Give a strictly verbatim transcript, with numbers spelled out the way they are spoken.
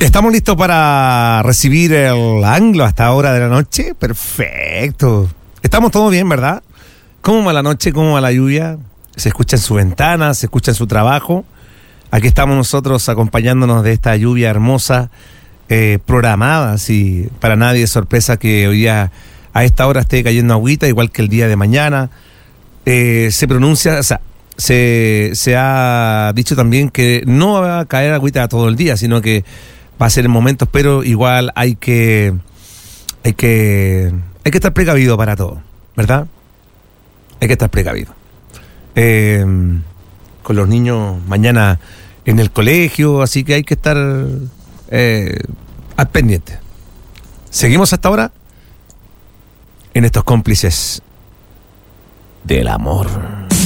¿Estamos listos para recibir el anglo hasta ahora de la noche? Perfecto. Estamos todos bien, ¿verdad? ¿Cómo va la noche? ¿Cómo va la lluvia? Se escucha en su ventana, se escucha en su trabajo. Aquí estamos nosotros acompañándonos de esta lluvia hermosa, eh, programada. Así, para nadie es sorpresa que hoy día a esta hora esté cayendo agüita, igual que el día de mañana. Eh, se pronuncia, o sea, se, se ha dicho también que no va a caer agüita todo el día, sino que va a ser en momentos, pero igual hay que hay que hay que estar precavido para todo, ¿verdad? Hay que estar precavido. Eh, con los niños mañana en el colegio, así que hay que estar eh, al pendiente. Seguimos hasta ahora en estos cómplices del amor.